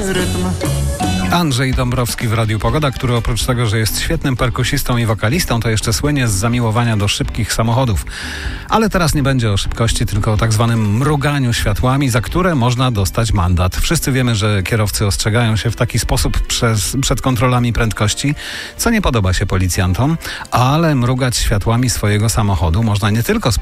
rytm. Andrzej Dąbrowski w Radiu Pogoda, który oprócz tego, że jest świetnym perkusistą i wokalistą, to jeszcze słynie z zamiłowania do szybkich samochodów. Ale teraz nie będzie o szybkości, tylko o tak zwanym mruganiu światłami, za które można dostać mandat. Wszyscy wiemy, że kierowcy ostrzegają się w taki sposób przed kontrolami prędkości, co nie podoba się policjantom, ale mrugać światłami swojego samochodu można nie tylko z